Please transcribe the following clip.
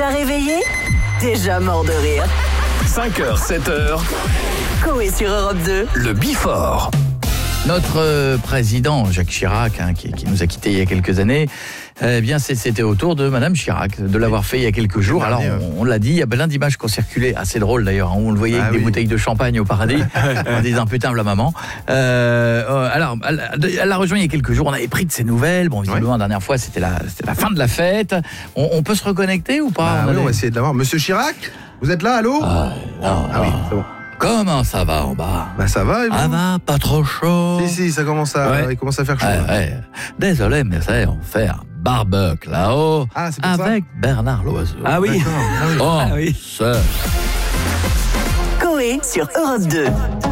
Déjà réveillé? Déjà mort de rire. 5h, 7h, Coé sur Europe 2. le Before. Notre président, Jacques Chirac, qui nous a quittés il y a quelques années, eh bien, c'était au tour de Madame Chirac de l'avoir fait il y a quelques jours. Alors, on l'a dit, il y a plein d'images qui ont circulé, assez drôles d'ailleurs, où on le voyait avec des bouteilles de champagne au paradis. On disait, putain, la maman. Alors, elle l'a rejoint il y a quelques jours, on avait pris de ses nouvelles. Bon, visiblement, la dernière fois, c'était la fin de la fête. On peut se reconnecter ou pas? On va essayer de l'avoir. Monsieur Chirac, vous êtes là, allô? Oui, c'est bon. Comment ça va en bas? Ça va, et vous? Ah va, pas trop chaud? Si, ça commence à, il commence à faire chaud. Ouais. Désolé, mais ça, on fait un barbecue là-haut c'est pour ça avec Bernard Loiseau. Ah oui. Oh, Ah oui. ça. Coé sur Europe 2.